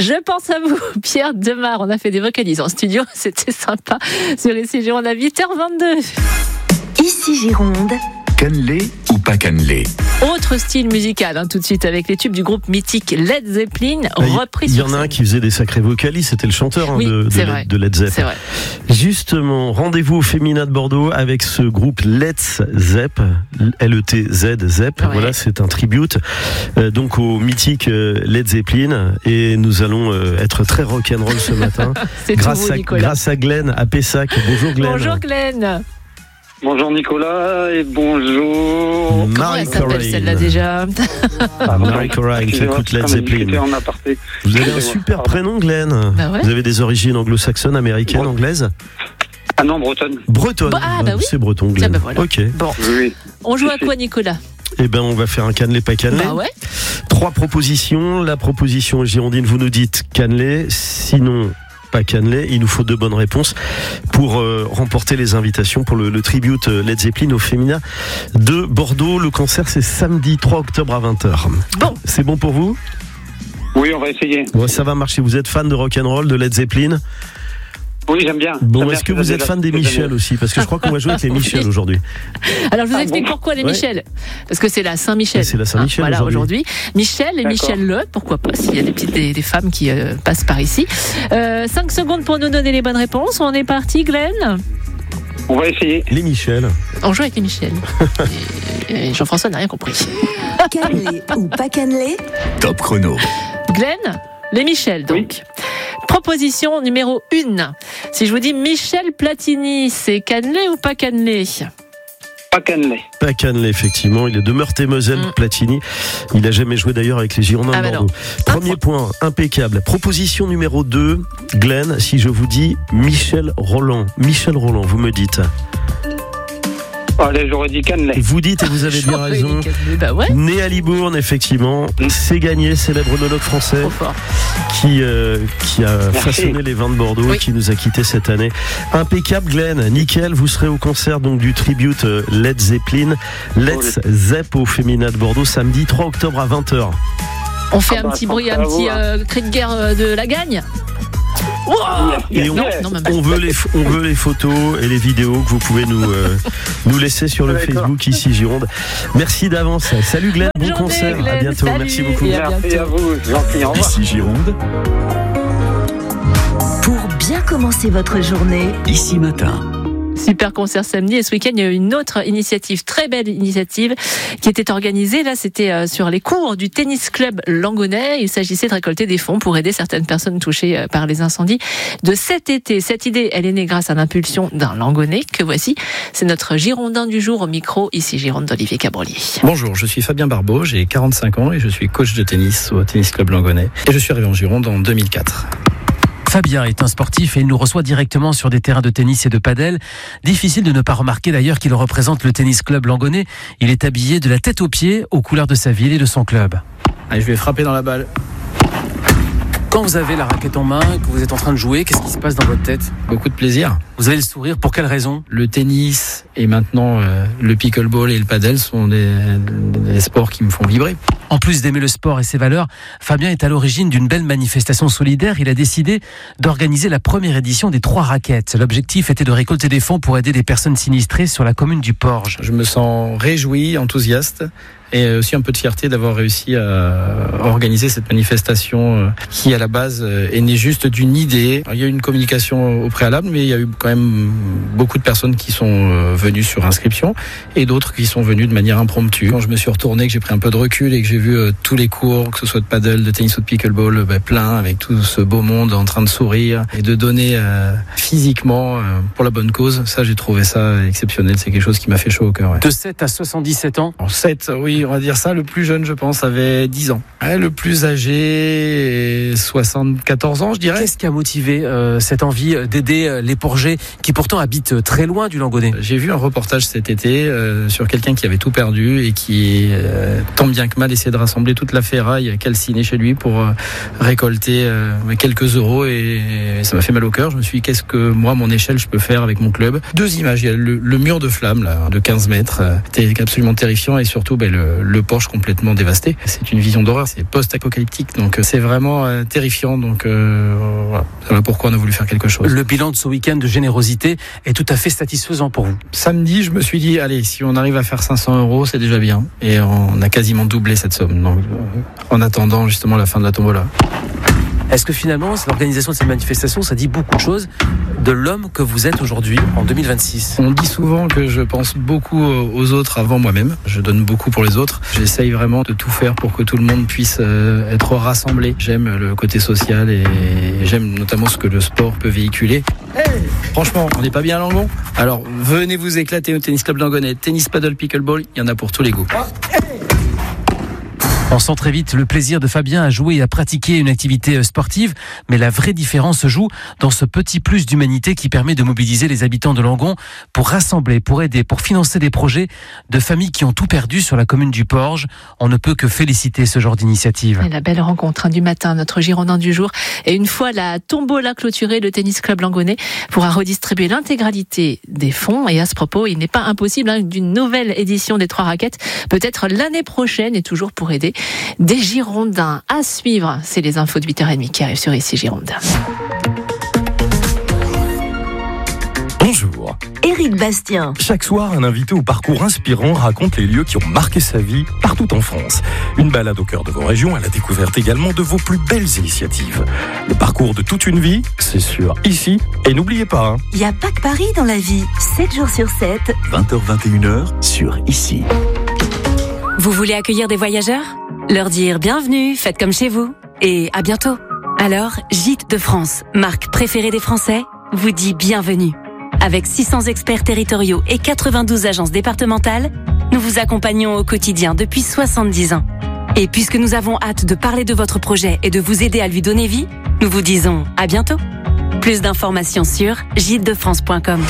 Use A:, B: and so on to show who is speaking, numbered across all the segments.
A: Je pense à vous, Pierre Demar. On a fait des vocalises en studio, c'était sympa. Sur Ici Gironde à 8h22.
B: Ici Gironde.
C: Cannelé ou pas cannelé?
A: Autre style musical, tout de suite avec les tubes du groupe mythique Led Zeppelin, repris sur scène.
D: Il y en a un qui faisait des sacrés vocalises, c'était le chanteur
A: oui,
D: de Led Zepp.
A: C'est vrai.
D: Justement, rendez-vous au Fémina de Bordeaux avec ce groupe Let's Zepp, L-E-T-Z, Zepp. Ouais. Voilà, c'est un tribute donc au mythique Led Zeppelin, et nous allons être très rock'n'roll ce matin. grâce à Glenn à Pessac. Bonjour Glenn.
A: Bonjour Glenn.
E: Bonjour Nicolas et bonjour.
A: Comment elle s'appelle celle-là déjà?
D: Marie Corain qui écoute Led Zeppelin. Vous avez un super prénom Glenn.
A: Bah ouais.
D: Vous avez des origines anglo-saxonnes, américaines, anglaises?
E: Ah non, bretonne.
D: Bretonne.
A: Ah bah oui.
D: C'est breton Glenn.
A: Bah voilà.
D: Ok.
A: Bon.
E: Oui.
A: On joue à quoi Nicolas?
D: Eh ben, on va faire un cannelé, pas cannelé.
A: Bah ouais.
D: 3 propositions. La proposition girondine, vous nous dites cannelé, sinon pas cannelé. Il nous faut 2 bonnes réponses pour remporter les invitations pour le tribute Led Zeppelin au Fémina de Bordeaux. Le concert, c'est samedi 3 octobre à 20h.
A: Bon.
D: C'est bon pour vous?
E: Oui, on va essayer.
D: Bon, ça va marcher. Vous êtes fan de rock'n'roll, de Led Zeppelin?
E: Oui, j'aime bien.
D: Bon, est-ce que vous êtes fan des Michel aussi? Parce que je crois qu'on va jouer avec les Michel aujourd'hui.
A: Alors, je vous explique pourquoi les Michel. Parce que c'est la Saint-Michel.
D: C'est la Saint-Michel
A: voilà, aujourd'hui. Michel et
E: D'accord.
A: Michel Le, pourquoi pas, s'il y a des femmes qui passent par ici. 5 secondes pour nous donner les bonnes réponses. On est parti, Glenn?
E: On va essayer.
D: Les Michel.
A: On joue avec les Michel. Et Jean-François n'a rien compris.
B: Cannelé ou pas cannelé?
C: Top chrono.
A: Glenn, les Michel, donc.
E: Oui.
A: Proposition numéro 1. Si je vous dis Michel Platini, c'est cannelé ou pas cannelé?
E: Pas cannelé.
D: Pas cannelé, effectivement. Il est de Meurthe-et-Moselle, Platini. Il n'a jamais joué d'ailleurs avec les Girondins de Bordeaux. Premier point, impeccable. Proposition numéro 2. Glenn, si je vous dis Michel Roland. Michel Roland, vous me dites.
E: Allez, j'aurais dit cannelé.
D: Vous dites, et vous avez bien raison.
A: Bah ouais.
D: Né à Libourne, effectivement. C'est gagné, célèbre onologue français.
A: Trop fort.
D: Qui a façonné les vins de Bordeaux et qui nous a quittés cette année. Impeccable Glenn, nickel, vous serez au concert donc du tribute Led Zeppelin, Let's Zepp au Fémina de Bordeaux samedi 3 octobre à 20h.
A: On fait un petit bruit, un petit cri de guerre de la gagne. Wow.
D: Et on veut les photos et les vidéos que vous pouvez nous laisser sur le Facebook Ici Gironde. Merci d'avance. Salut Glenn, bon concert.
A: Glenn.
D: À bientôt.
A: Salut,
D: merci beaucoup.
E: Merci à vous. Gentil, au revoir.
C: Ici Gironde.
B: Pour bien commencer votre journée,
C: Ici matin.
A: Super concert samedi, et ce week-end il y a eu une autre initiative, très belle initiative qui était organisée, là c'était sur les cours du tennis club Langonais. Il s'agissait de récolter des fonds pour aider certaines personnes touchées par les incendies de cet été. Cette idée, elle est née grâce à l'impulsion d'un Langonais que voici, c'est notre Girondin du jour au micro, Ici Gironde d'Olivier Cabrolier.
F: Bonjour, je suis Fabien Barbeau, j'ai 45 ans et je suis coach de tennis au tennis club Langonais et je suis arrivé en Gironde en 2004.
G: Fabien est un sportif et il nous reçoit directement sur des terrains de tennis et de padel. Difficile de ne pas remarquer d'ailleurs qu'il représente le tennis club Langonais. Il est habillé de la tête aux pieds aux couleurs de sa ville et de son club.
F: Allez, je vais frapper dans la balle.
G: Quand vous avez la raquette en main, que vous êtes en train de jouer, qu'est-ce qui se passe dans votre tête?
F: Beaucoup de plaisir.
G: Vous avez le sourire, pour quelle raison?
F: Le tennis et maintenant le pickleball et le padel sont des sports qui me font vibrer.
G: En plus d'aimer le sport et ses valeurs, Fabien est à l'origine d'une belle manifestation solidaire. Il a décidé d'organiser la première édition des 3 raquettes. L'objectif était de récolter des fonds pour aider des personnes sinistrées sur la commune du Porge.
F: Je me sens réjoui, enthousiaste et aussi un peu de fierté d'avoir réussi à organiser cette manifestation qui à la base est née juste d'une idée. Alors, il y a eu une communication au préalable, mais il y a eu quand même beaucoup de personnes qui sont venues sur inscription et d'autres qui sont venues de manière impromptue. Quand je me suis retourné, que j'ai pris un peu de recul et que j'ai vu tous les cours, que ce soit de paddle, de tennis ou de pickleball, plein avec tout ce beau monde en train de sourire et de donner physiquement pour la bonne cause, ça j'ai trouvé ça exceptionnel. C'est quelque chose qui m'a fait chaud au cœur. Ouais.
G: De 7 à 77 ans.
F: En 7, oui, on va dire ça. Le plus jeune, je pense, avait 10 ans. Le plus âgé, 74 ans, je dirais.
G: Qu'est-ce qui a motivé cette envie d'aider les Porgais qui pourtant habitent très loin du Langonais?
F: J'ai vu un reportage cet été sur quelqu'un qui avait tout perdu et qui, tant bien que mal, essayait de rassembler toute la ferraille calcinée chez lui pour récolter quelques euros et ça m'a fait mal au cœur. Je me suis dit, qu'est-ce que moi, à mon échelle, je peux faire avec mon club? 2 images. Il y a le mur de flammes là, de 15 mètres. C'était absolument terrifiant et surtout le Porche complètement dévasté. C'est une vision d'horreur, c'est post-apocalyptique, donc c'est vraiment terrifiant. Donc voilà pourquoi on a voulu faire quelque chose.
G: Le bilan de ce week-end de générosité est tout à fait satisfaisant pour vous.
F: Samedi, je me suis dit, allez, si on arrive à faire 500 €, c'est déjà bien. Et on a quasiment doublé cette somme. Donc, en attendant justement la fin de la tombola.
G: Est-ce que finalement, l'organisation de cette manifestation, ça dit beaucoup de choses de l'homme que vous êtes aujourd'hui, en 2026 ?
F: On dit souvent que je pense beaucoup aux autres avant moi-même. Je donne beaucoup pour les autres. J'essaye vraiment de tout faire pour que tout le monde puisse être rassemblé. J'aime le côté social et j'aime notamment ce que le sport peut véhiculer. Hey, franchement, on n'est pas bien à Langon ? Alors, venez vous éclater au tennis club Langonnet. Tennis, paddle, pickleball, il y en a pour tous les goûts.
G: On sent très vite le plaisir de Fabien à jouer et à pratiquer une activité sportive, mais la vraie différence se joue dans ce petit plus d'humanité qui permet de mobiliser les habitants de Langon pour rassembler, pour aider, pour financer des projets de familles qui ont tout perdu sur la commune du Porge. On ne peut que féliciter ce genre d'initiative.
A: Et la belle rencontre du matin, notre Girondin du jour. Et une fois la tombola clôturée, le tennis club Langonnet pourra redistribuer l'intégralité des fonds. Et à ce propos, il n'est pas impossible d'une nouvelle édition des 3 raquettes, peut-être l'année prochaine, et toujours pour aider des Girondins à suivre. C'est les infos de 8h30 qui arrivent sur Ici Gironde.
C: Bonjour.
B: Éric Bastien.
C: Chaque soir, un invité au parcours inspirant raconte les lieux qui ont marqué sa vie partout en France. Une balade au cœur de vos régions à la découverte également de vos plus belles initiatives. Le parcours de toute une vie, c'est sur Ici. Et n'oubliez pas,
B: Il n'y a pas que Paris dans la vie. 7 jours sur 7.
C: 20h-21h sur Ici.
H: Vous voulez accueillir des voyageurs ? Leur dire bienvenue, faites comme chez vous et à bientôt. Alors, Gîtes de France, marque préférée des Français, vous dit bienvenue. Avec 600 experts territoriaux et 92 agences départementales, nous vous accompagnons au quotidien depuis 70 ans. Et puisque nous avons hâte de parler de votre projet et de vous aider à lui donner vie, nous vous disons à bientôt. Plus d'informations sur gîtesdefrance.com.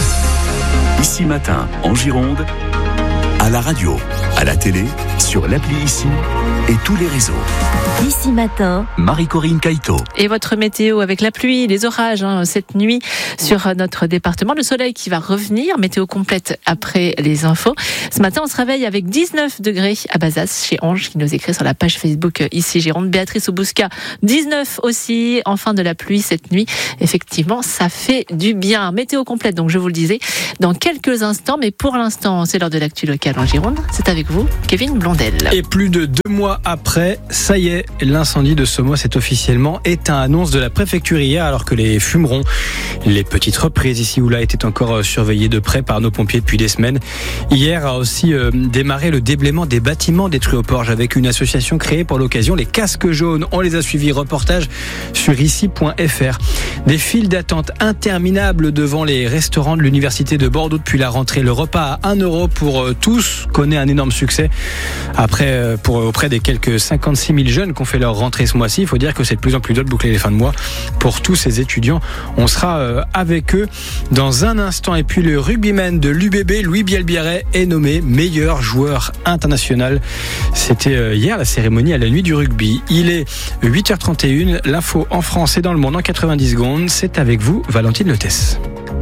C: Ici Matin, en Gironde, à la radio, à la télé, sur l'appli Ici et tous les réseaux.
B: Ici Matin.
C: Marie-Corinne Caïto.
A: Et votre météo avec la pluie, les orages cette nuit sur notre département. Le soleil qui va revenir, météo complète après les infos. Ce matin, on se réveille avec 19 degrés à Bazas, chez Ange, qui nous écrit sur la page Facebook Ici Gironde. Béatrice Obousca, 19 aussi, en fin de la pluie cette nuit. Effectivement, ça fait du bien. Météo complète, donc je vous le disais, dans quelques instants. Mais pour l'instant, c'est l'heure de l'actu locale en Gironde. C'est avec vous, Kevin Blondel.
I: Et plus de 2 mois après, ça y est, l'incendie de Saumois s'est officiellement éteint. Annonce de la préfecture hier, alors que les fumerons, les petites reprises ici ou là, étaient encore surveillées de près par nos pompiers depuis des semaines. Hier a aussi démarré le déblaiement des bâtiments détruits au Porge avec une association créée pour l'occasion, les Casques Jaunes. On les a suivis, reportage sur ici.fr. Des files d'attente interminables devant les restaurants de l'université de Bordeaux depuis la rentrée. Le repas à 1 € pour tous connaît un énorme succès. Après, auprès des quelques 56 000 jeunes qui ont fait leur rentrée ce mois-ci, il faut dire que c'est de plus en plus dur de boucler les fins de mois pour tous ces étudiants. On sera avec eux dans un instant. Et puis le rugbyman de l'UBB, Louis Bielbiarret, est nommé meilleur joueur international. C'était hier la cérémonie à la nuit du rugby. Il est 8h31. L'info en France et dans le monde en 90 secondes. C'est avec vous, Valentine Letès.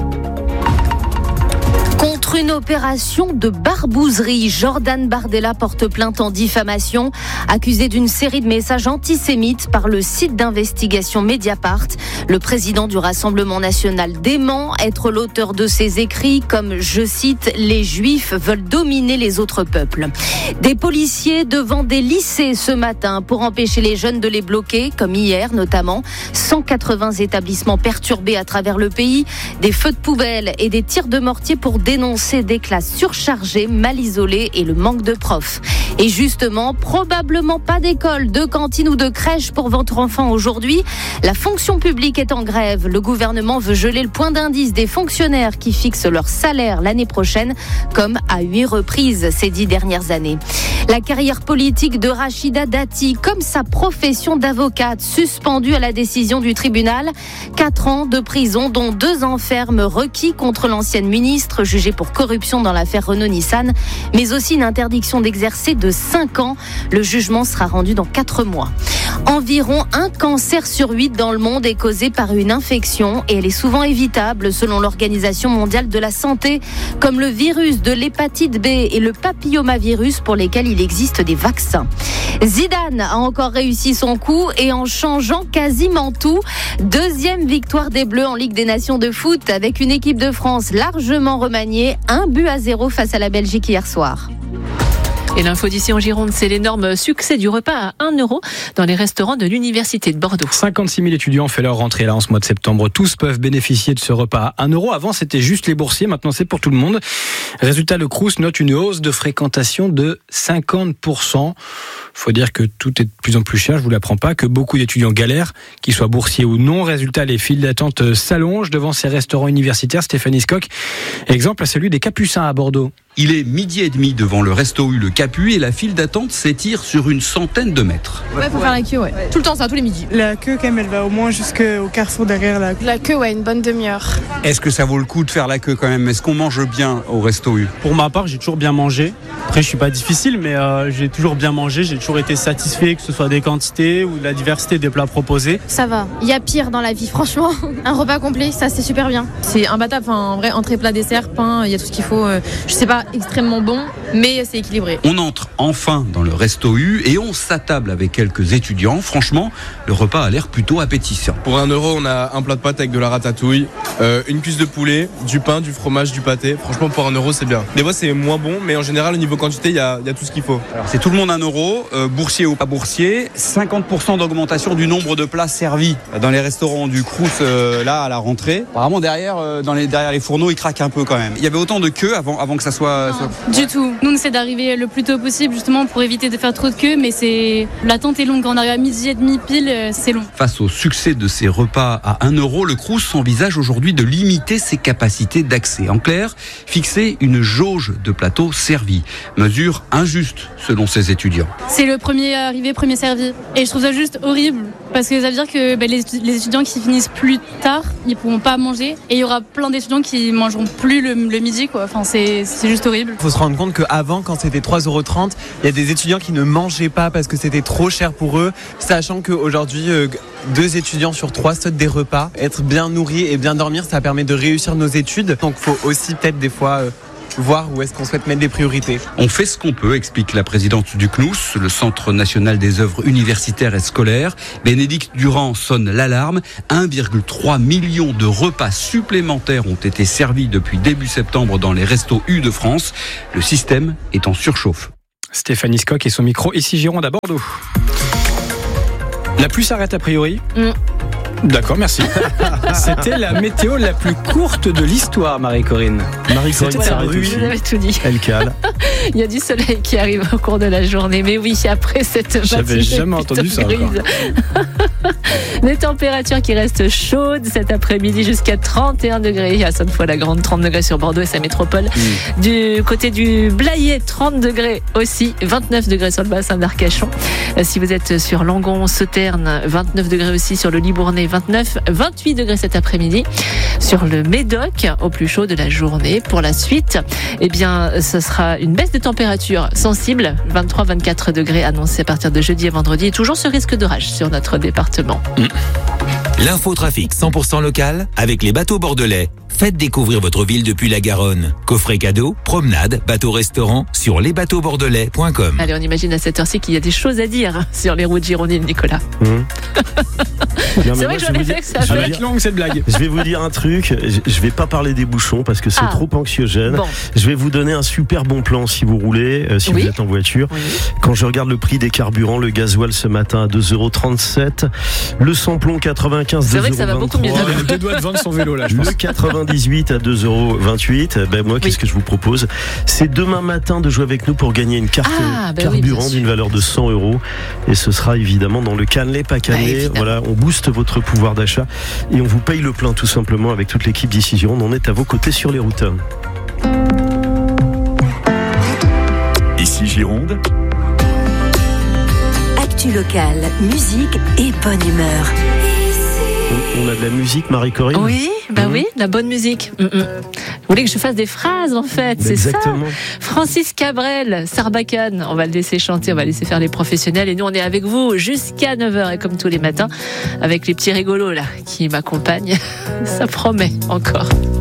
J: Contre une opération de barbouzerie, Jordan Bardella porte plainte en diffamation, accusé d'une série de messages antisémites par le site d'investigation Mediapart. Le président du Rassemblement national dément être l'auteur de ces écrits comme, je cite, « Les Juifs veulent dominer les autres peuples ». Des policiers devant des lycées ce matin pour empêcher les jeunes de les bloquer, comme hier notamment. 180 établissements perturbés à travers le pays, des feux de poubelle et des tirs de mortier pour dénoncer des classes surchargées, mal isolées et le manque de profs. Et justement, probablement pas d'école, de cantine ou de crèche pour votre enfant aujourd'hui. La fonction publique est en grève. Le gouvernement veut geler le point d'indice des fonctionnaires qui fixent leur salaire l'année prochaine, comme à 8 reprises ces 10 dernières années. La carrière politique de Rachida Dati, comme sa profession d'avocate, suspendue à la décision du tribunal. 4 ans de prison, dont 2 ans ferme requis contre l'ancienne ministre, jugée pour pour corruption dans l'affaire Renault-Nissan, mais aussi une interdiction d'exercer de 5 ans. Le jugement sera rendu dans 4 mois. Environ un cancer sur 8 dans le monde est causé par une infection et elle est souvent évitable selon l'Organisation mondiale de la santé, comme le virus de l'hépatite B et le papillomavirus pour lesquels il existe des vaccins. Zidane a encore réussi son coup et en changeant quasiment tout. 2e victoire des Bleus en Ligue des Nations de foot avec une équipe de France largement remaniée, 1-0 face à la Belgique hier soir.
A: Et l'info d'ici en Gironde, c'est l'énorme succès du repas à 1 euro dans les restaurants de l'Université de Bordeaux.
I: 56 000 étudiants ont fait leur rentrée là en ce mois de septembre. Tous peuvent bénéficier de ce repas à 1 euro. Avant, c'était juste les boursiers. Maintenant, c'est pour tout le monde. Résultat, le Crous note une hausse de fréquentation de 50%. Faut dire que tout est de plus en plus cher. Je vous l'apprends pas, que beaucoup d'étudiants galèrent, qu'ils soient boursiers ou non. Résultat, les files d'attente s'allongent devant ces restaurants universitaires. Stéphanie Skock, exemple à celui des Capucins à Bordeaux.
K: Il est 12h30 devant le Resto U Le Capu et la file d'attente s'étire sur une centaine de mètres.
L: Ouais, faut faire la queue, ouais. Tout le temps, ça, tous les midis.
M: La queue, quand même, elle va au moins jusqu'au carrefour derrière là.
L: La queue, ouais, une bonne demi-heure.
K: Est-ce que ça vaut le coup de faire la queue quand même ? Est-ce qu'on mange bien au Resto U ?
N: Pour ma part, j'ai toujours bien mangé. Après, je suis pas difficile, mais j'ai toujours bien mangé. J'ai toujours été satisfait, que ce soit des quantités ou de la diversité des plats proposés.
L: Ça va. Il y a pire dans la vie, franchement. Un repas complet, ça, c'est super bien. C'est imbattable. Enfin, en vrai, entrée, plat, dessert, pain, il y a tout ce qu'il faut. Je sais pas, extrêmement bon, mais c'est équilibré.
K: On entre enfin dans le Resto U et on s'attable avec quelques étudiants. Franchement, le repas a l'air plutôt appétissant.
O: Pour 1 euro, on a un plat de pâtes avec de la ratatouille, une cuisse de poulet, du pain, du fromage, du pâté. Franchement, pour 1 euro, c'est bien. Des fois, c'est moins bon, mais en général, au niveau quantité, il y a tout ce qu'il faut.
K: Alors, c'est tout le monde 1 euro, boursier ou pas boursier. 50% d'augmentation du nombre de plats servis dans les restaurants du Crous là à la rentrée. Apparemment, derrière les fourneaux, ils craquent un peu quand même. Il y avait autant de queues avant que ça soit...
P: Du tout. Nous, on essaie d'arriver le plus tôt possible, justement, pour éviter de faire trop de queue, mais l'attente est longue. Quand on arrive à 12h30 pile, c'est long.
K: Face au succès de ces repas à 1 euro, le Crous envisage aujourd'hui de limiter ses capacités d'accès. En clair, fixer une jauge de plateaux servis. Mesure injuste, selon ses étudiants.
P: C'est le premier arrivé, premier servi. Et je trouve ça juste horrible, parce que ça veut dire que les étudiants qui finissent plus tard, ils pourront pas manger, et il y aura plein d'étudiants qui mangeront plus le midi, quoi. Enfin, c'est juste horrible.
Q: Il faut se rendre compte qu'avant, quand c'était 3,30 €, il y a des étudiants qui ne mangeaient pas parce que c'était trop cher pour eux, sachant qu'aujourd'hui, 2 étudiants sur 3 sautent des repas. Être bien nourri et bien dormir, ça permet de réussir nos études. Donc il faut aussi peut-être des fois voir où est-ce qu'on souhaite mettre des priorités.
K: On fait ce qu'on peut, explique la présidente du CNUS, le Centre national des œuvres universitaires et scolaires. Bénédicte Durand sonne l'alarme. 1,3 million de repas supplémentaires ont été servis depuis début septembre dans les restos U de France. Le système est en surchauffe.
I: Stéphanie Skock et son micro, ici Gironde à Bordeaux. La pluie s'arrête a priori. D'accord, merci. C'était la météo la plus courte de l'histoire, Marie-Corinne.
D: Marie-Corinne s'arrête aussi.
A: Vous avez tout dit.
D: Elle cale.
A: Il y a du soleil qui arrive au cours de la journée. Mais oui, après cette
I: J'avais jamais entendu ça encore.
A: Des températures qui restent chaudes cet après-midi jusqu'à 31 degrés à Sainte-Foy-la-Grande, 30 degrés sur Bordeaux et sa métropole. Du côté du Blayais, 30 degrés aussi, 29 degrés sur le bassin d'Arcachon. Si vous êtes sur Langon, Sauternes, 29 degrés aussi sur le Libournais, 29, 28 degrés cet après-midi. Sur le Médoc, au plus chaud de la journée. Pour la suite, eh bien, ce sera une baisse de température sensible, 23-24 degrés annoncés à partir de jeudi et vendredi. Et toujours ce risque d'orage sur notre département.
R: L'infotrafic 100% local avec les bateaux bordelais. Faites découvrir votre ville depuis la Garonne. Coffret cadeau, promenade, bateau-restaurant sur lesbateauxbordelais.com.
A: Allez, on imagine à cette heure-ci qu'il y a des choses à dire sur les routes girondines, Nicolas.
D: Non,
A: c'est vrai que j'en ai fait que ça.
I: Ça va être longue cette blague.
D: Je vais vous dire un truc, je vais pas parler des bouchons parce que c'est trop anxiogène.
A: Bon.
D: Je vais vous donner un super bon plan si vous roulez, si vous êtes en voiture. Oui. Quand je regarde le prix des carburants, le gasoil ce matin à 2,37 €, le samplon 95
A: c'est vrai que ça va beaucoup mieux.
I: Il a 2 doigts de vendre son vélo là, je pense.
D: Le 98 à 2,28 €. Ben moi, qu'est-ce que je vous propose ? C'est demain matin de jouer avec nous pour gagner une carte carburant d'une valeur de 100 €. Et ce sera évidemment dans le cannelé, pas cannelé. Voilà, on booste votre pouvoir d'achat et on vous paye le plein tout simplement avec toute l'équipe d'ici Gironde. On est à vos côtés sur les routes.
R: Ici Gironde.
B: Actu locale, musique et bonne humeur.
D: On a de la musique, Marie-Corinne ?
A: Oui, Bah oui, la bonne musique. Vous voulez que je fasse des phrases en fait, c'est
D: Exactement.
A: ça. Francis Cabrel, Sarbacane, on va le laisser chanter, on va laisser faire les professionnels et nous on est avec vous jusqu'à 9h et comme tous les matins avec les petits rigolos là qui m'accompagnent. Ça promet encore.